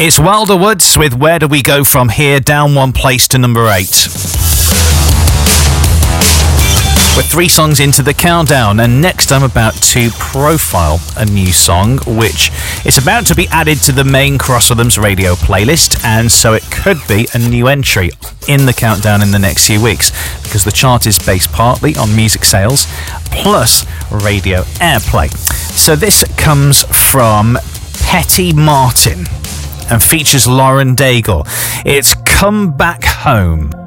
It's Wilder Woods with Where Do We Go From Here, down one place to number 8. We're 3 songs into the countdown, and next I'm about to profile a new song which is about to be added to the main Cross Rhythms radio playlist, and so it could be a new entry in the countdown in the next few weeks, because the chart is based partly on music sales plus radio airplay. So this comes from Petty Martin and features Lauren Daigle. It's Come Back Home.